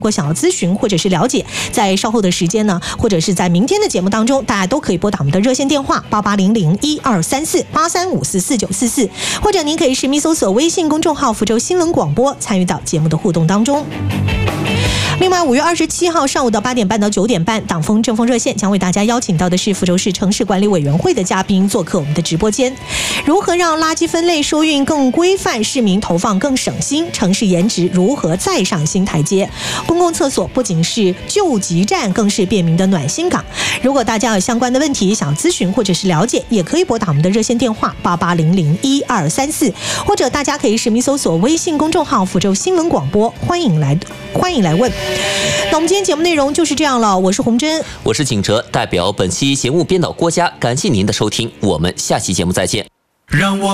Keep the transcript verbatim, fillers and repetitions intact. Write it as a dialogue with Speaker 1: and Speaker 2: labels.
Speaker 1: 如果想要咨询或者是了解，在稍后的时间呢，或者是在明天的节目当中，大家都可以拨打我们的热线电话八八零零一二三四八三五四四九四四，或者您可以实名搜索微信公众号福州新闻广播，参与到节目的互动当中。另外，五月二十七号上午的八点半到九点半，党风政风热线将为大家邀请到的是福州市城市管理委员会的嘉宾做客我们的直播间。如何让垃圾分类收运更规范，市民投放更省心，城市颜值如何再上新台阶？公共厕所不仅是救急站，更是便民的暖心港。如果大家有相关的问题想咨询或者是了解，也可以拨打我们的热线电话八八零零一二三四，或者大家可以实名搜索微信公众号福州新闻广播，欢迎来欢迎来问。那我们今天节目内容就是这样了，我是洪真，
Speaker 2: 我是景哲，代表本期节目编导郭嘉，感谢您的收听，我们下期节目再见。让我